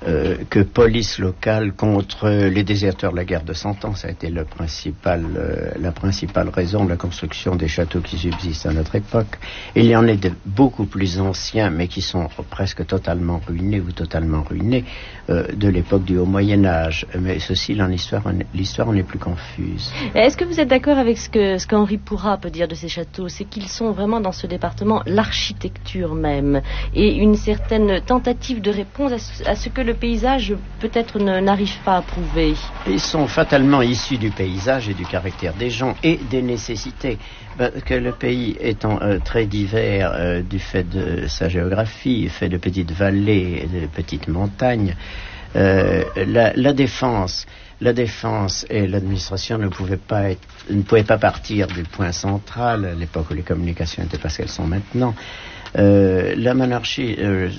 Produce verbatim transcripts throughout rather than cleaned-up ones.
euh, que police locale contre les déserteurs de la guerre de Cent Ans. Ça a été le principal, euh, la principale raison de la construction des châteaux qui subsistent à notre époque. Il y en a de beaucoup plus anciens, mais qui sont presque totalement ruinés ou totalement ruinés, euh, de l'époque du Haut Moyen-Âge. Mais ceci, dans l'histoire, l'histoire en est plus confuse. Est-ce que vous êtes d'accord avec ce que ce qu'Henri Pourrat peut dire de ces châteaux? C'est qu'ils sont vraiment dans ce département l'architecture même, et une certaine tentative de réponse à ce, à ce que le paysage peut-être ne, n'arrive pas à prouver. Ils sont fatalement issus du paysage et du caractère des gens et des nécessités. Ben, que le pays étant euh, très divers euh, du fait de sa géographie, fait de petites vallées et de petites montagnes, euh, la, la défense, la défense et l'administration ne pouvaient pas être, ne pouvaient pas partir du point central à l'époque où les communications n'étaient pas ce qu'elles sont maintenant. Euh, la monarchie euh,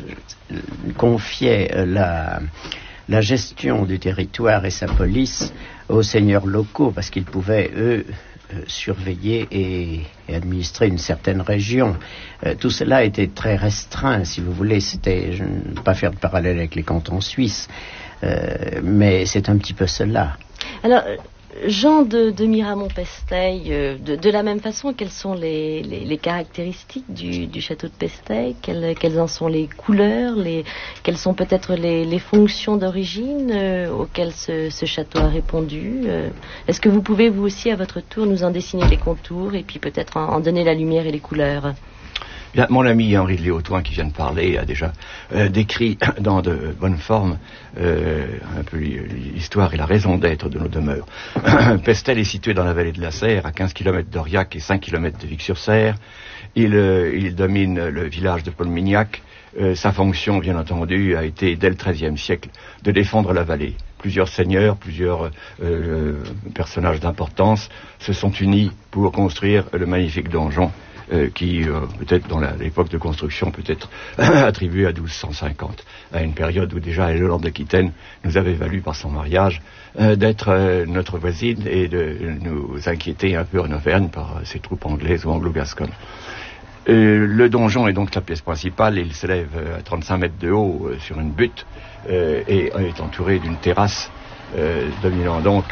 confiait euh, la, la gestion du territoire et sa police aux seigneurs locaux parce qu'ils pouvaient, eux, euh, surveiller et, et administrer une certaine région. Euh, tout cela était très restreint, si vous voulez. C'était, je ne veux pas faire de parallèle avec les cantons suisses, euh, mais c'est un petit peu cela. Alors, Jean de, de Miramont-Pesteil, euh, de, de la même façon, quelles sont les, les, les caractéristiques du, du château de Pesteil? Quelles, quelles en sont les couleurs? Les, quelles sont peut-être les, les fonctions d'origine euh, auxquelles ce, ce château a répondu? euh, Est-ce que vous pouvez, vous aussi, à votre tour, nous en dessiner les contours et puis peut-être en, en donner la lumière et les couleurs? Bien, mon ami Henri de Léotouin, qui vient de parler, a déjà euh, décrit dans de bonnes formes euh, un peu l'histoire et la raison d'être de nos demeures. Pestel est situé dans la vallée de la Serre, à quinze kilomètres d'Aurillac et cinq kilomètres de Vic-sur-Serre. Il, euh, il domine le village de Paul-Mignac. Euh, sa fonction, bien entendu, a été, dès le treizième siècle, de défendre la vallée. Plusieurs seigneurs, plusieurs euh, personnages d'importance se sont unis pour construire le magnifique donjon Euh, qui, euh, peut-être dans la, l'époque de construction, peut être attribué à douze cent cinquante, à une période où déjà Yolande d'Aquitaine nous avait valu par son mariage euh, d'être euh, notre voisine et de nous inquiéter un peu en Auvergne par euh, ses troupes anglaises ou anglo-gasconnes. Euh, le donjon est donc la pièce principale. Il s'élève euh, à trente-cinq mètres de haut euh, sur une butte euh, et est entouré d'une terrasse euh, dominant donc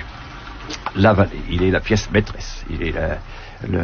la vallée. Il est la pièce maîtresse. Il est la Le,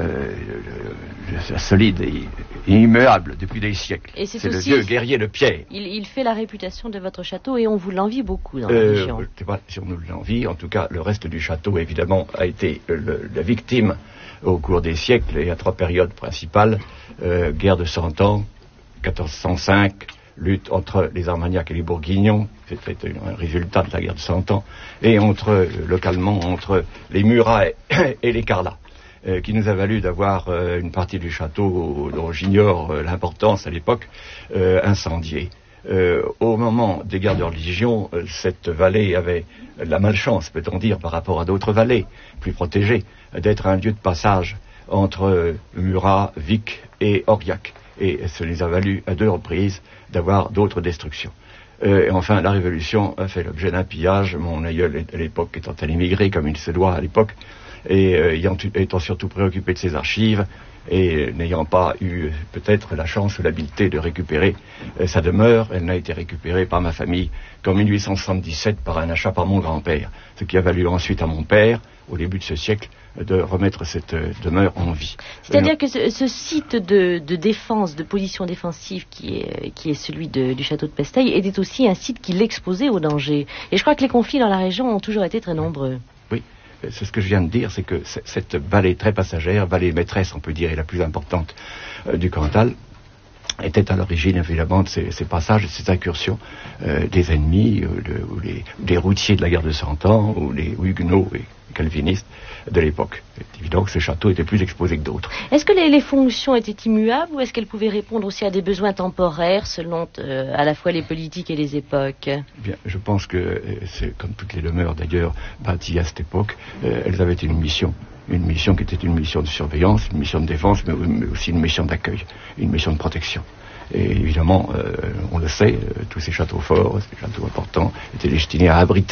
le, le, solide et, et immuable depuis des siècles. Et c'est, c'est aussi, le dieu guerrier de pierre. Il, il fait la réputation de votre château et on vous l'envie beaucoup dans euh, la région. Je ne sais pas si on nous l'envie. En tout cas, le reste du château, évidemment, a été le, la victime au cours des siècles et à trois périodes principales. Euh, guerre de Cent Ans, quatorze cent cinq, lutte entre les Armagnacs et les Bourguignons, c'était un résultat de la guerre de Cent Ans, et entre, euh, localement, entre les Murat et les Carlat. Euh, qui nous a valu d'avoir euh, une partie du château dont j'ignore euh, l'importance à l'époque, euh, incendiée. Euh, au moment des guerres de religion, euh, cette vallée avait la malchance, peut-on dire, par rapport à d'autres vallées plus protégées, d'être un lieu de passage entre euh, Murat, Vic et Aurillac. Et ça les a valu à deux reprises d'avoir d'autres destructions. Euh, et enfin, la Révolution a fait l'objet d'un pillage, mon aïeul à l'époque étant un immigré comme il se doit à l'époque, et euh, ayant, étant surtout préoccupé de ses archives et euh, n'ayant pas eu euh, peut-être la chance ou l'habileté de récupérer euh, sa demeure, elle n'a été récupérée par ma famille qu'en dix-huit cent soixante-dix-sept par un achat par mon grand-père, ce qui a valu ensuite à mon père, au début de ce siècle, de remettre cette euh, demeure en vie. C'est-à-dire que ce, ce site de, de défense, de position défensive qui est, qui est celui de, du château de Pesteil était aussi un site qui l'exposait au danger. Et je crois que les conflits dans la région ont toujours été très nombreux. Oui. C'est ce que je viens de dire, c'est que c- cette vallée très passagère, vallée maîtresse, on peut dire, et la plus importante euh, du Cantal, était à l'origine, évidemment, de ces, ces passages, de ces incursions euh, des ennemis, euh, de, ou les, des routiers de la guerre de Cent Ans, ou les huguenots et calvinistes de l'époque. C'est évident que ce château était plus exposé que d'autres. Est-ce que les, les fonctions étaient immuables ou est-ce qu'elles pouvaient répondre aussi à des besoins temporaires selon euh, à la fois les politiques et les époques? Bien, je pense que, euh, c'est comme toutes les demeures d'ailleurs bâties à cette époque, euh, elles avaient une mission. Une mission qui était une mission de surveillance, une mission de défense, mais, mais aussi une mission d'accueil, une mission de protection. Et évidemment, euh, on le sait, euh, tous ces châteaux forts, ces châteaux importants, étaient destinés à abriter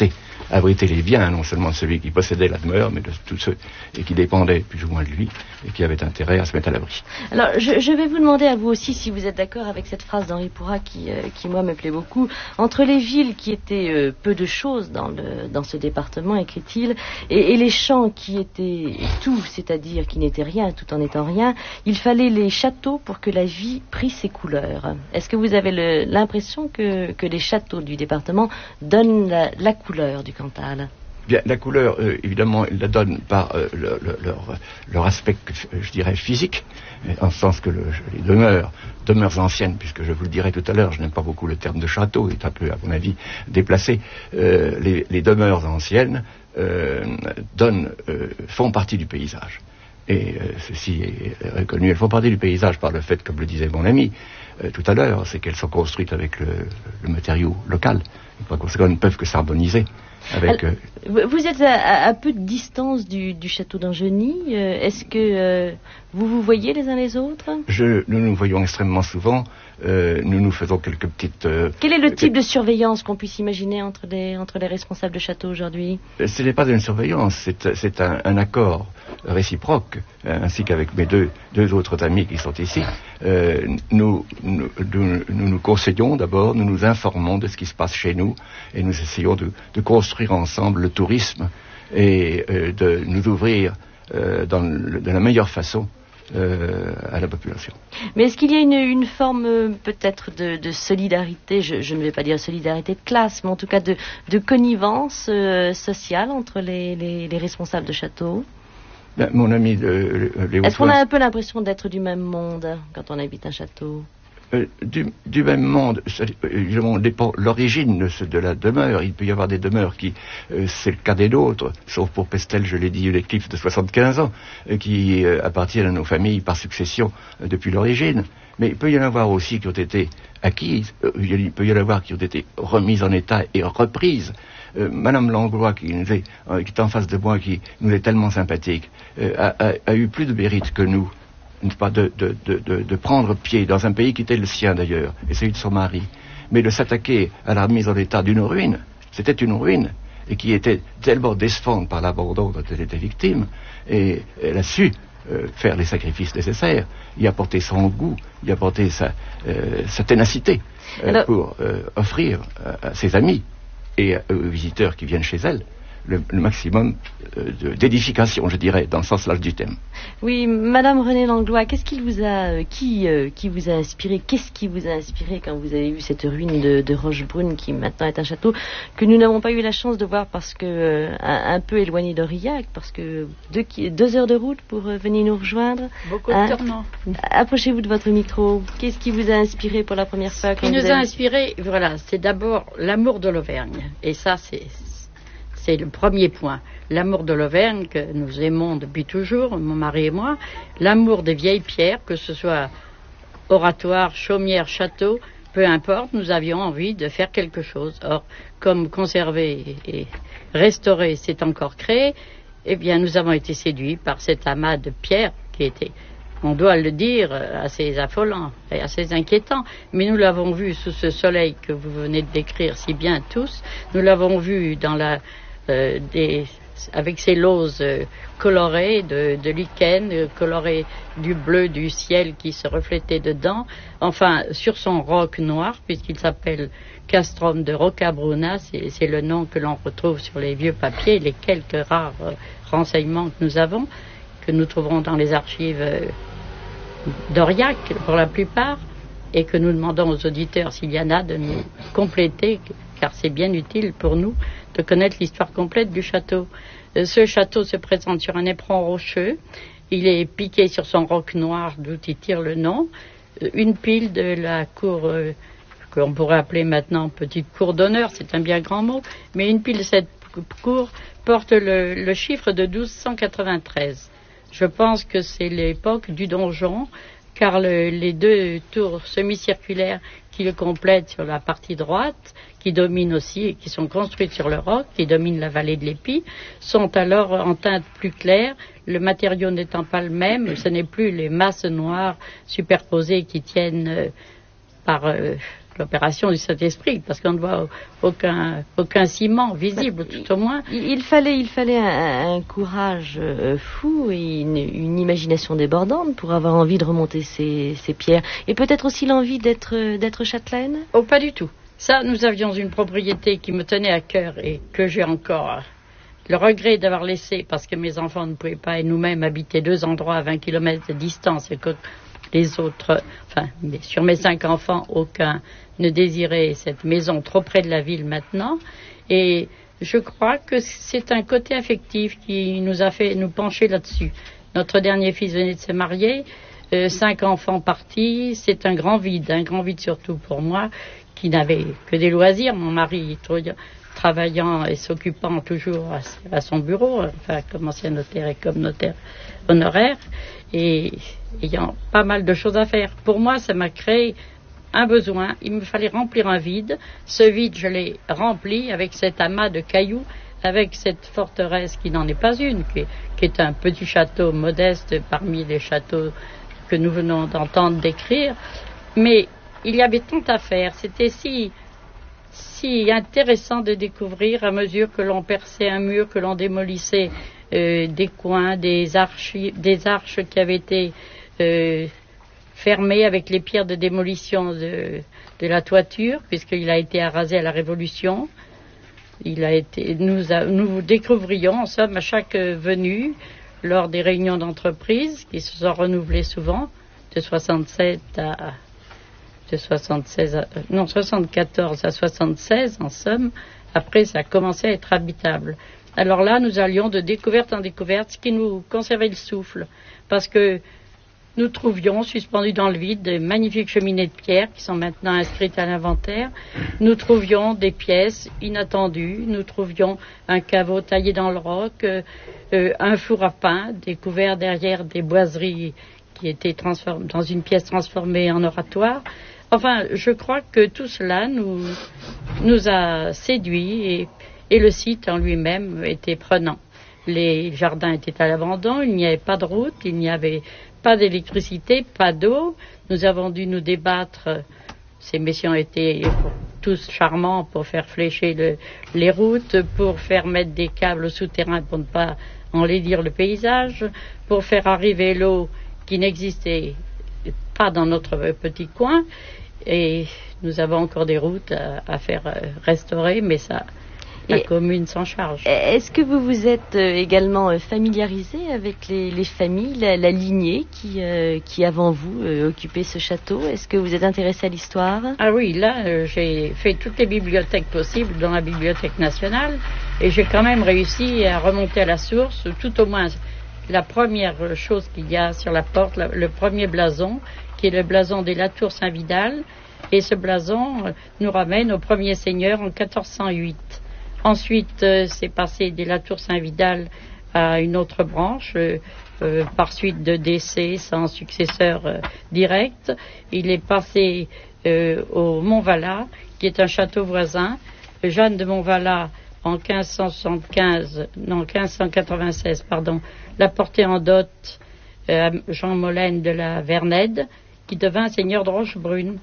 abriter les biens, non seulement de celui qui possédait la demeure, mais de tous ceux et qui dépendaient plus ou moins de lui et qui avaient intérêt à se mettre à l'abri. Alors, je, je vais vous demander à vous aussi si vous êtes d'accord avec cette phrase d'Henri Pourrat qui, euh, qui moi, me plaît beaucoup. Entre les villes qui étaient euh, peu de choses dans, le, dans ce département, écrit-il, et, et les champs qui étaient tout, c'est-à-dire qui n'étaient rien tout en étant rien, il fallait les châteaux pour que la vie prît ses couleurs. Est-ce que vous avez le, l'impression que, que les châteaux du département donnent la, la couleur du Cantal ? Bien, la couleur, euh, évidemment, ils la donnent par euh, le, le, leur, leur aspect, je dirais, physique, en ce sens que le, les demeures, demeures anciennes, puisque je vous le dirai tout à l'heure, je n'aime pas beaucoup le terme de château, il est un peu, à mon avis, déplacé. Euh, les, les demeures anciennes euh, donnent, euh, font partie du paysage. Et euh, ceci est reconnu. Elles font partie du paysage par le fait, comme le disait mon ami euh, tout à l'heure, c'est qu'elles sont construites avec le, le matériau local. Et par conséquent, ne peuvent que s'harmoniser. Avec, Alors, euh... Vous êtes à, à peu de distance du, du château d'Angeny. Euh, est-ce que euh, vous vous voyez les uns les autres ? Je, Nous nous voyons extrêmement souvent. Euh, nous nous faisons quelques petites... Euh, Quel est le type de surveillance qu'on puisse imaginer entre les, entre les responsables de château aujourd'hui ? Ce n'est pas une surveillance, c'est, c'est un, un accord réciproque, ainsi qu'avec mes deux, deux autres amis qui sont ici. Euh, nous, nous, nous, nous nous conseillons d'abord, nous nous informons de ce qui se passe chez nous, et nous essayons de, de construire ensemble le tourisme et euh, de nous ouvrir euh, dans le, de la meilleure façon Euh, à la population. Mais est-ce qu'il y a une, une forme euh, peut-être de, de solidarité, je, je ne vais pas dire solidarité de classe, mais en tout cas de, de connivence euh, sociale entre les, les, les responsables de château ? Ben, mon ami de, de, Est-ce qu'on a un peu l'impression d'être du même monde quand on habite un château ? Euh, du, du même monde, évidemment, dépend l'origine de, de la demeure. Il peut y avoir des demeures qui, euh, c'est le cas des nôtres, sauf pour Pestel, je l'ai dit, l'éclipse de soixante-quinze ans, euh, qui euh, appartiennent à nos familles par succession euh, depuis l'origine. Mais il peut y en avoir aussi qui ont été acquises, euh, il peut y en avoir qui ont été remises en état et reprises. Euh, Madame Langlois, qui, nous est, euh, qui est en face de moi, qui nous est tellement sympathique, euh, a, a, a eu plus de mérite que nous. Pas de, de, de, de, de prendre pied dans un pays qui était le sien d'ailleurs, et celui de son mari, mais de s'attaquer à la mise en état d'une ruine. C'était une ruine, et qui était tellement décevante par l'abandon dont elle était victime, et elle a su euh, faire les sacrifices nécessaires, y apporter son goût, y apporter sa, euh, sa ténacité, euh, Alors... pour euh, offrir à, à ses amis et aux visiteurs qui viennent chez elle Le, le maximum euh, de, d'édification, je dirais, dans le sens large du thème. Oui, Madame Renée Langlois, qu'est-ce qui vous a, euh, qui, euh, qui vous a inspiré, qu'est-ce qui vous a inspiré quand vous avez vu cette ruine de, de Rochebrune qui maintenant est un château que nous n'avons pas eu la chance de voir parce que euh, un, un peu éloigné d'Aurillac, parce que deux, deux heures de route pour euh, venir nous rejoindre. Beaucoup de hein? tournants. Approchez-vous de votre micro. Qu'est-ce qui vous a inspiré pour la première fois? Ce qui nous a inspiré, voilà, c'est d'abord l'amour de l'Auvergne, et ça c'est C'est le premier point. L'amour de l'Auvergne que nous aimons depuis toujours, mon mari et moi. L'amour des vieilles pierres, que ce soit oratoire, chaumière, château, peu importe, nous avions envie de faire quelque chose. Or, comme conserver et restaurer c'est encore créé, eh bien, nous avons été séduits par cet amas de pierres qui était, on doit le dire, assez affolant et assez inquiétant. Mais nous l'avons vu sous ce soleil que vous venez de décrire si bien tous. Nous l'avons vu dans la... Euh, des, avec ses lauses euh, colorées de, de lichen, euh, colorées du bleu du ciel qui se reflétait dedans, enfin sur son roc noir, puisqu'il s'appelle Castrum de Rocabruna, c'est, c'est le nom que l'on retrouve sur les vieux papiers, les quelques rares euh, renseignements que nous avons, que nous trouverons dans les archives euh, d'Aurillac pour la plupart, et que nous demandons aux auditeurs, s'il y en a, de nous compléter, car c'est bien utile pour nous de connaître l'histoire complète du château. Euh, ce château se présente sur un éperon rocheux. Il est piqué sur son roc noir, d'où il tire le nom. Euh, une pile de la cour, euh, qu'on pourrait appeler maintenant petite cour d'honneur, c'est un bien grand mot, mais une pile de cette cour porte le, le chiffre de douze cent quatre-vingt-treize. Je pense que c'est l'époque du donjon, car le, les deux tours semi-circulaires qui le complètent sur la partie droite, qui dominent aussi et qui sont construites sur le roc, qui dominent la vallée de l'Épie, sont alors en teinte plus claire, le matériau n'étant pas le même, ce n'est plus les masses noires superposées qui tiennent euh, par euh, l'opération du Saint-Esprit, parce qu'on ne voit aucun, aucun ciment visible, tout au moins. Il, il fallait, il fallait un, un courage euh, fou et une, une imagination débordante pour avoir envie de remonter ces, ces pierres. Et peut-être aussi l'envie d'être, d'être châtelaine ? Oh, pas du tout. Ça, nous avions une propriété qui me tenait à cœur et que j'ai encore le regret d'avoir laissé, parce que mes enfants ne pouvaient pas, et nous-mêmes, habiter deux endroits à vingt kilomètres de distance, et que les autres, enfin, sur mes cinq enfants, aucun ne désirait cette maison trop près de la ville maintenant. Et je crois que c'est un côté affectif qui nous a fait nous pencher là-dessus. Notre dernier fils venait de se marier, euh, cinq enfants partis, c'est un grand vide, un grand vide surtout pour moi, qui n'avait que des loisirs. Mon mari travaillant et s'occupant toujours à, à son bureau, enfin comme ancien notaire et comme notaire honoraire, et ayant pas mal de choses à faire. Pour moi, ça m'a créé un besoin. Il me fallait remplir un vide. Ce vide, je l'ai rempli avec cet amas de cailloux, avec cette forteresse qui n'en est pas une, qui est, qui est un petit château modeste parmi les châteaux que nous venons d'entendre décrire. Mais il y avait tant à faire. C'était si, si intéressant de découvrir à mesure que l'on perçait un mur, que l'on démolissait euh, des coins, des, archi, des arches qui avaient été euh, fermées avec les pierres de démolition de, de la toiture, puisqu'il a été arasé à la Révolution. Il a été, nous, a, nous découvrions, en somme, à chaque venue, lors des réunions d'entreprise, qui se sont renouvelées souvent, de soixante-sept à... de soixante-seize à, non, soixante-quatorze à soixante-seize, en somme. Après, ça a commencé à être habitable. Alors là, nous allions de découverte en découverte, ce qui nous conservait le souffle, parce que nous trouvions, suspendus dans le vide, des magnifiques cheminées de pierre qui sont maintenant inscrites à l'inventaire. Nous trouvions des pièces inattendues. Nous trouvions un caveau taillé dans le roc, euh, euh, un four à pain découvert derrière des boiseries qui étaient transformées dans une pièce transformée en oratoire. Enfin, je crois que tout cela nous, nous a séduits et, et le site en lui-même était prenant. Les jardins étaient à l'abandon, il n'y avait pas de route, il n'y avait pas d'électricité, pas d'eau. Nous avons dû nous débattre. Ces messieurs étaient tous charmants pour faire flécher le, les routes, pour faire mettre des câbles souterrains pour ne pas enlaidir le paysage, pour faire arriver l'eau qui n'existait pas dans notre petit coin. Et nous avons encore des routes à, à faire restaurer, mais ça, la et commune s'en charge. Est-ce que vous vous êtes également familiarisé avec les, les familles, la, la lignée qui, euh, qui avant vous euh, occupait ce château? Est-ce que vous êtes intéressé à l'histoire? Ah oui, là, euh, j'ai fait toutes les bibliothèques possibles dans la Bibliothèque nationale et j'ai quand même réussi à remonter à la source, tout au moins la première chose qu'il y a sur la porte, la, le premier blason, qui est le blason des Latour Saint-Vidal, et ce blason euh, nous ramène au premier seigneur en quatorze cent huit. Ensuite, euh, c'est passé des Latour Saint-Vidal à une autre branche, euh, euh, par suite de décès sans successeur euh, direct. Il est passé euh, au Montvala, qui est un château voisin. Jeanne de Montvala, en quinze cent soixante-quinze, non, quinze cent quatre-vingt-seize, pardon, l'a porté en dot euh, à Jean Molène de la Vernède, qui devint seigneur de Rochebrune.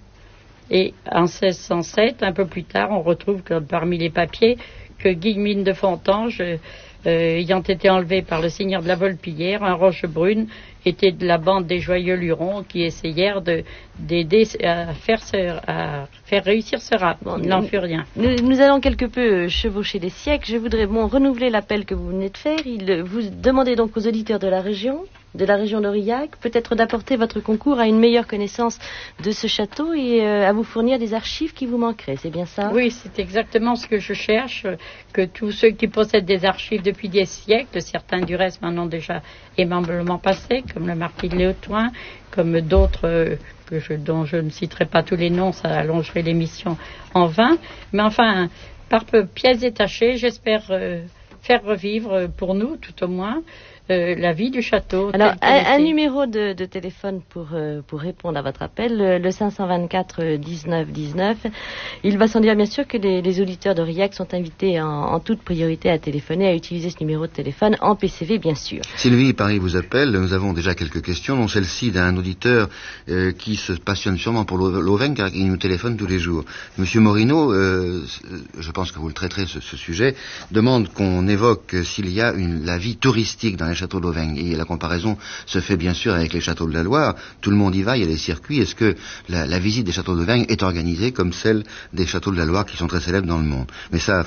Et en seize cent sept, un peu plus tard, on retrouve que parmi les papiers que Guillemine de Fontange, euh, ayant été enlevé par le seigneur de la Volpillière, un Rochebrune, était de la bande des Joyeux Lurons qui essayèrent de, d'aider à faire, ce, à faire réussir ce rap. Bon, il n'en fut rien. Nous, nous allons quelque peu chevaucher les siècles. Je voudrais bon, renouveler l'appel que vous venez de faire. Il, vous demandez donc aux auditeurs de la région, de la région d'Aurillac, peut-être d'apporter votre concours à une meilleure connaissance de ce château et euh, à vous fournir des archives qui vous manqueraient. C'est bien ça? Oui, c'est exactement ce que je cherche, que tous ceux qui possèdent des archives depuis des siècles, certains du reste m'en ont déjà aimablement passé, comme le marquis de Léotoin, comme d'autres euh, que je, dont je ne citerai pas tous les noms, ça allongerait l'émission en vain. Mais enfin, par pièces détachées, j'espère euh, faire revivre pour nous, tout au moins, euh, la vie du château. Alors, un, un était. numéro de, de téléphone pour, euh, pour répondre à votre appel, le, le cinq cent vingt-quatre dix-neuf dix-neuf. Il va sans dire, bien sûr, que les, les auditeurs d'Aurillac sont invités en, en toute priorité à téléphoner, à utiliser ce numéro de téléphone en P C V, bien sûr. Sylvie, Paris vous appelle. Nous avons déjà quelques questions, dont celle-ci d'un auditeur euh, qui se passionne sûrement pour l'Auvergne, car il nous téléphone tous les jours. Monsieur Morino, euh, je pense que vous le traiterez ce, ce sujet, demande qu'on évoque s'il y a une, la vie touristique dans les châteaux d'Auvergne. Et la comparaison se fait bien sûr avec les châteaux de la Loire. Tout le monde y va, il y a des circuits. Est-ce que la, la visite des châteaux d'Auvergne est organisée comme celle des châteaux de la Loire qui sont très célèbres dans le monde? Mais ça,